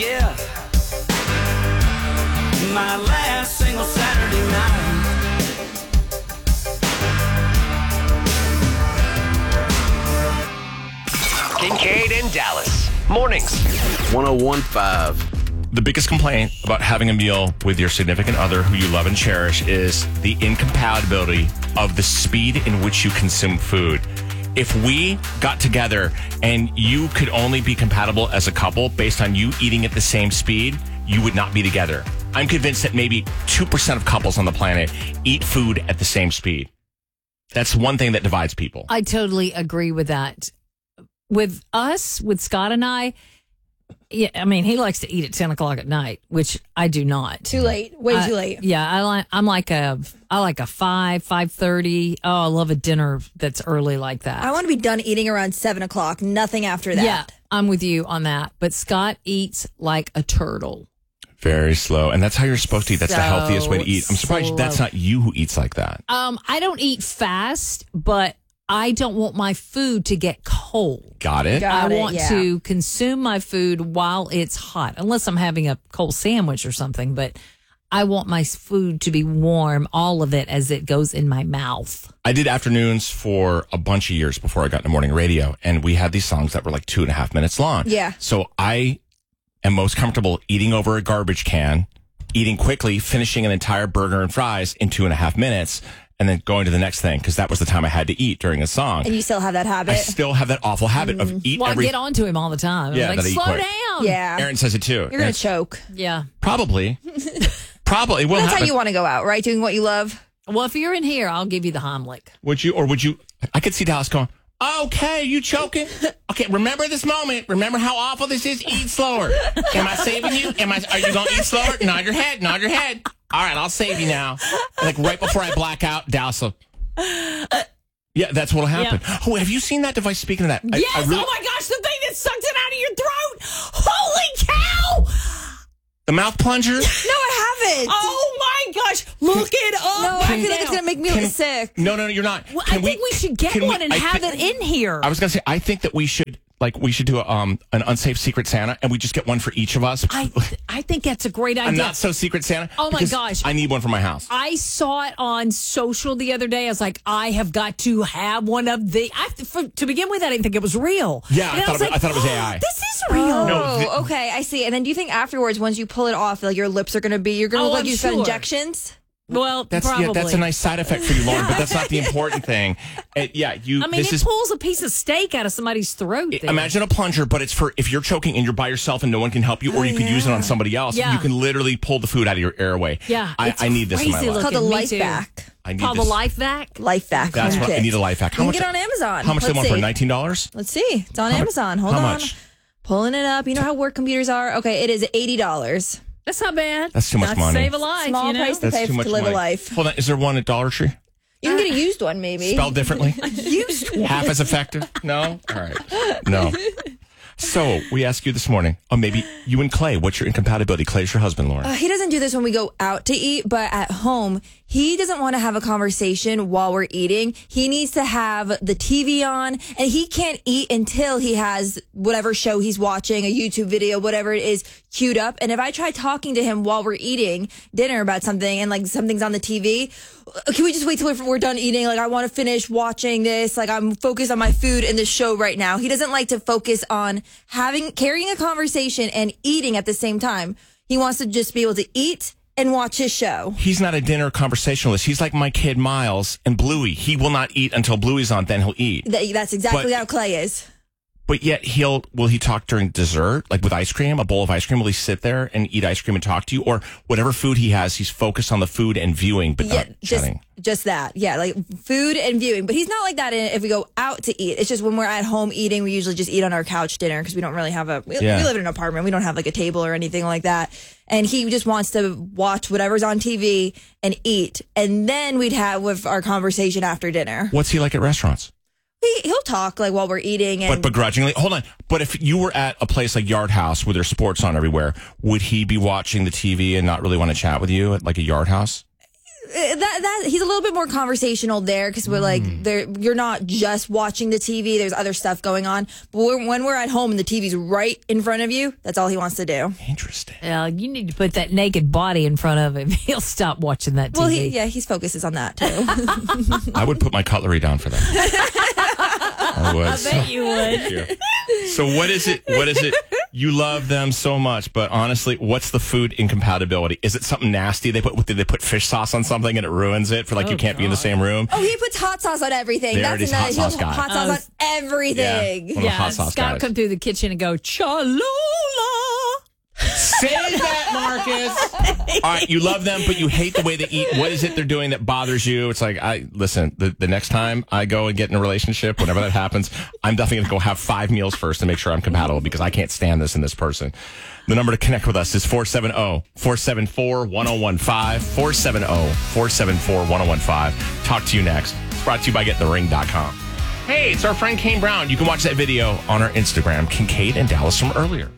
yeah. My last single Saturday night. Kincaid and Dallas. Mornings. 101.5. The biggest complaint about having a meal with your significant other who you love and cherish is the incompatibility of the speed in which you consume food. If we got together and you could only be compatible as a couple based on you eating at the same speed, you would not be together. I'm convinced that maybe 2% of couples on the planet eat food at the same speed. That's one thing that divides people. I totally agree with that. With us, with Scott and I, yeah, I mean, he likes to eat at 10 o'clock at night, which I do not. Too late. Way too late. Yeah, I like a 5:30. Oh, I love a dinner that's early like that. I want to be done eating around 7 o'clock. Nothing after that. Yeah, I'm with you on that. But Scott eats like a turtle. Very slow. And that's how you're supposed to eat. That's the healthiest way to eat. I'm surprised slow. that's not you who eats like that. I don't eat fast, but I don't want my food to get cold. Got it? I want to consume my food while it's hot, unless I'm having a cold sandwich or something. But I want my food to be warm, all of it, as it goes in my mouth. I did afternoons for a bunch of years before I got into morning radio, and we had these songs that were like 2.5 minutes long. Yeah. So I am most comfortable eating over a garbage can, eating quickly, finishing an entire burger and fries in 2.5 minutes, and then going to the next thing, because that was the time I had to eat during a song. And you still have that habit? I still have that awful habit of eat Well, every... I get on to him all the time. Yeah, I'm like, that I eat slow quick. down. Yeah. Aaron says it too. You're going to choke. Yeah. Probably. Probably. Will That's happen. how you want to go out, right? Doing what you love? Well, if you're in here, I'll give you the Heimlich. Would you... I could see Dallas going, okay, you choking? Okay, remember this moment. Remember how awful this is? Eat slower. Am I saving you? Are you going to eat slower? Nod your head. Nod your head. All right, I'll save you now. Like right before I black out, Dallas will... Yeah, that's what'll happen. Yeah. Oh, have you seen that device? Speaking of that, Yes! I really, Oh my gosh, the thing that sucks it out of your throat! Holy cow! the mouth plunger. No, I haven't. Oh my gosh! Look it up! No, I feel like it's going to make me look sick. No, you're not. Well, I think we should get one and have it in here. I was gonna say, I think that we should do an unsafe Secret Santa, and we just get one for each of us. I think that's a great idea. A not so Secret Santa. Oh my because gosh. I need one for my house. I saw it on social the other day. I was like, I have got to have one of the. To begin with, I didn't think it was real. Yeah, And I thought it was AI. This is real. Oh, okay. I see. And then do you think afterwards, once you pull it off, like your lips are going to be, you're going to look like I'm you spent sure. injections? Well, That's probably. that's a nice side effect for you, Lauren, but that's not the important thing. I mean, it pulls a piece of steak out of somebody's throat. There. Imagine a plunger, but it's for if you're choking and you're by yourself and no one can help you, or you could use it on somebody else. Yeah. You can literally pull the food out of your airway. Yeah, I need this in my crazy life. It's called a Me Life too. Vac. I need Called this. the Life Vac. Life Vac. That's home what I kit. need a life hack. You can get it on Amazon. How much Let's they want for see. $19? Let's see. It's on Amazon. Hold how on. much? Pulling it up. You know how work computers are? Okay, it is $80. That's not bad. That's too much That's money. Save a life. Small you know? price to That's pay too much to live money. a life. Hold on, is there one at Dollar Tree? You can get a used one, maybe. Spelled differently? used one. Half as effective? No? All right. No. So we ask you this morning, maybe you and Clay, what's your incompatibility? Clay's your husband, Lauren. He doesn't do this when we go out to eat, but at home, he doesn't want to have a conversation while we're eating. He needs to have the TV on, and he can't eat until he has whatever show he's watching, a YouTube video, whatever it is, queued up. And if I try talking to him while we're eating dinner about something and like something's on the TV, can we just wait till we're done eating? Like, I want to finish watching this. Like, I'm focused on my food and the show right now. He doesn't like to focus on carrying a conversation and eating at the same time. He wants to just be able to eat and watch his show. He's not a dinner conversationalist. He's like my kid Miles and Bluey. He will not eat until Bluey's on, then he'll eat. That's exactly But- how Clay is. But yet will he talk during dessert, like with ice cream, a bowl of ice cream? Will he sit there and eat ice cream and talk to you? Or whatever food he has, he's focused on the food and viewing, but not chatting. Just that. Yeah, like food and viewing. But he's not like that if we go out to eat. It's just when we're at home eating, we usually just eat on our couch dinner because we don't really have we live in an apartment. We don't have like a table or anything like that. And he just wants to watch whatever's on TV and eat. And then we'd have with our conversation after dinner. What's he like at restaurants? He'll talk like while we're eating. And But begrudgingly. Hold on. But if you were at a place like Yard House where there's sports on everywhere, would he be watching the TV and not really want to chat with you at like a Yard House? that he's a little bit more conversational there because we're like, you're not just watching the TV. There's other stuff going on. But when we're at home and the TV's right in front of you, that's all he wants to do. Interesting. You need to put that naked body in front of him. He'll stop watching that TV. Well, his focus is on that too. I would put my cutlery down for that. I would. I bet you would. So what is it? You love them so much, but honestly, what's the food incompatibility? Is it something nasty? Did they put fish sauce on something and it ruins it for you can't be in the same room? Oh, he puts hot sauce on everything. There it is, hot sauce guy. Hot sauce on everything. Yeah, one of the hot sauce Scott guys. come through the kitchen and go, Cholula. Say that, Marcus. All right, you love them, but you hate the way they eat. What is it they're doing that bothers you? It's like, listen, the next time I go and get in a relationship, whenever that happens, I'm definitely going to go have 5 meals first to make sure I'm compatible because I can't stand this in this person. The number to connect with us is 470-474-1015, 470-474-1015. Talk to you next. It's brought to you by GetTheRing.com. Hey, it's our friend Kane Brown. You can watch that video on our Instagram, Kincaid and Dallas from earlier.